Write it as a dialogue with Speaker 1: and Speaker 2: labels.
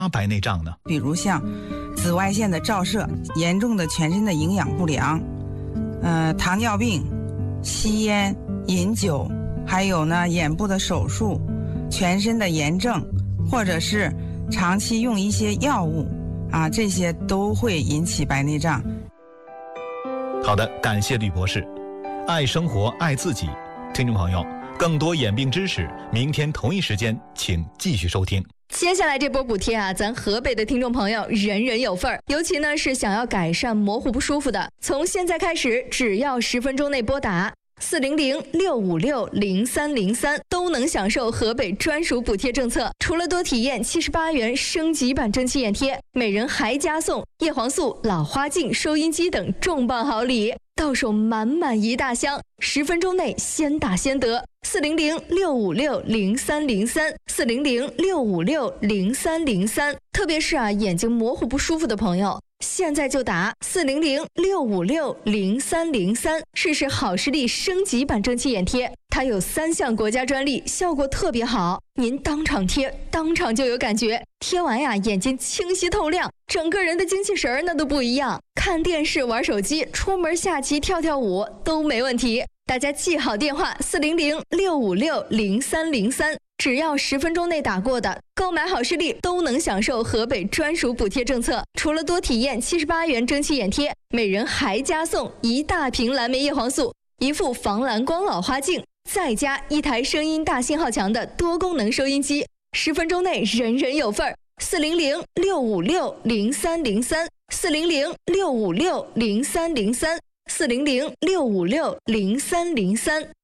Speaker 1: 白内障呢？
Speaker 2: 比如像紫外线的照射、严重的全身的营养不良、糖尿病、吸烟、饮酒，还有呢眼部的手术、全身的炎症，或者是长期用一些药物这些都会引起白内障。
Speaker 1: 好的，感谢吕博士。爱生活，爱自己。听众朋友，更多眼病知识，明天同一时间请继续收听。
Speaker 3: 接下来这波补贴咱河北的听众朋友人人有份儿。尤其呢是想要改善模糊不舒服的，从现在开始，只要10分钟内拨打400-656-0303，都能享受河北专属补贴政策。除了多体验78元升级版蒸汽眼贴，每人还加送叶黄素、老花镜、收音机等重磅好礼，到手满满一大箱，10分钟内先打先得。400-656-0303，400-656-0303。特别是眼睛模糊不舒服的朋友，现在就打400-656-0303，试试好视力升级版蒸汽眼贴，它有3项国家专利，效果特别好。您当场贴，当场就有感觉，贴完眼睛清晰透亮，整个人的精气神那都不一样。看电视、玩手机、出门下棋、跳跳舞都没问题。大家记好电话400-656-0303，只要10分钟内打过的，购买好视力都能享受河北专属补贴政策。除了多体验78元蒸汽眼贴，每人还加送一大瓶蓝莓叶黄素、一副防蓝光老花镜，再加一台声音大信号强的多功能收音机。10分钟内人人有份儿。400-656-0303，400-656-0303，400-656-0303。